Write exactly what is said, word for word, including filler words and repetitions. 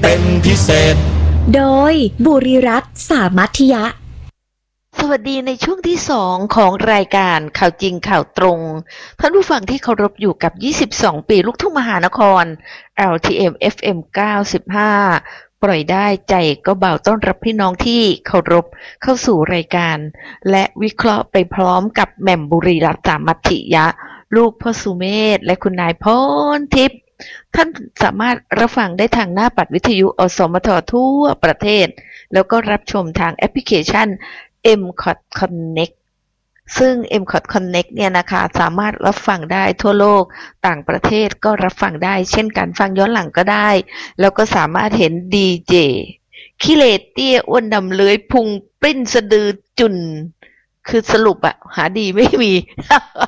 เป็นพิเศษโดยบุรีรัตน์สามัคคียะสวัสดีในช่วงที่สองของรายการข่าวจริงข่าวตรงท่านผู้ฟังที่เคารพอยู่กับยี่สิบสองปีลูกทุ่งมหานคร แอล ที เอ็ม เอฟ เอ็ม เก้าสิบห้าปล่อยได้ใจก็เบาต้อนรับพี่น้องที่เคารพเข้าสู่รายการและวิเคราะห์ไปพร้อมกับแหม่มบุรีรัตน์สามัคคียะลูกพ่อสุเมธและคุณนายพรทิพย์ท่านสามารถรับฟังได้ทางหน้าปัดวิทยุอสมททั่วประเทศแล้วก็รับชมทางแอปพลิเคชัน เอ็ม ซี โอ ที Connect ซึ่ง เอ็ม ซี โอ ที Connect เนี่ยนะคะสามารถรับฟังได้ทั่วโลกต่างประเทศก็รับฟังได้เช่นกันฟังย้อนหลังก็ได้แล้วก็สามารถเห็นดีเจขี้เหร่เตี้ยอ้วนดำเลื้อยพุงปริ้นสะดือจุนคือสรุปอะหาดีไม่มี